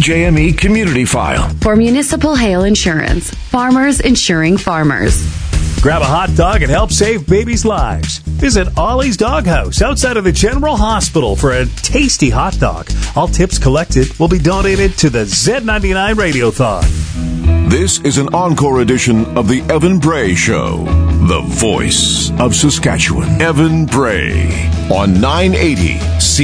JME Community File. For Municipal Hail Insurance, farmers insuring farmers. Grab a hot dog and help save babies' lives. Visit Ollie's Doghouse outside of the General Hospital for a tasty hot dog. All tips collected will be donated to the Z99 Radiothon. This is an encore edition of the Evan Bray Show, the voice of Saskatchewan. Evan Bray on 980 C.